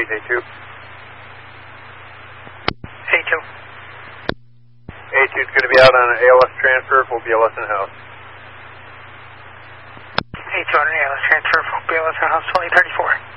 A2. A2. A2 is going to be out on an ALS transfer for BLS in house. A2 on an ALS transfer for BLS in house 2034.